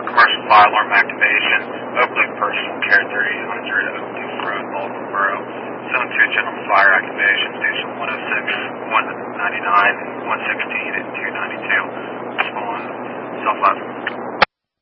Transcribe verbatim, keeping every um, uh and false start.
commercial fire alarm activation, Oakland Personal Care thirty-eight hundred Oakland Road, Baltimore Borough. Zone two General Fire activation, Station one oh six, one ninety-nine, one sixteen, and two ninety-two. Respond, self-last